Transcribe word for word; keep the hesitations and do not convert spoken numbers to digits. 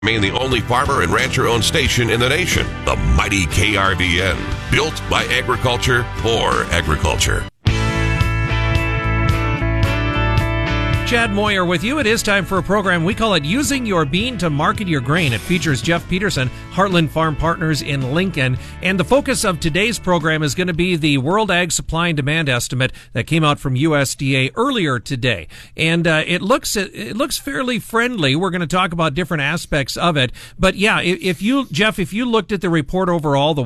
Remain the only farmer and rancher-owned station in the nation, the mighty K R V N, built by agriculture for agriculture. Chad Moyer with you. It is time for a program. We call it Using Your Bean to Market Your Grain. It features Jeff Peterson, Heartland Farm Partners in Lincoln. And the focus of today's program is going to be the World Ag Supply and Demand Estimate that came out from U S D A earlier today. And uh, it looks it looks fairly friendly. We're going to talk about different aspects of it. But yeah, if you, Jeff, if you looked at the report overall, the